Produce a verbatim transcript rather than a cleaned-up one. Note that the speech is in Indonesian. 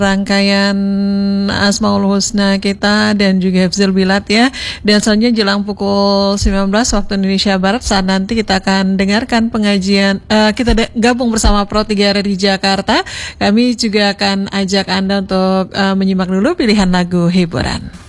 rangkaian Asmaul Husna kita dan juga Hifzul Bilad ya. Dan selanjutnya jelang pukul sembilan belas waktu Indonesia Barat, saat nanti kita akan dengarkan pengajian, uh, kita de- gabung bersama Pro tiga R di Jakarta. Kami juga akan ajak Anda untuk uh, menyimak dulu pilihan lagu hiburan.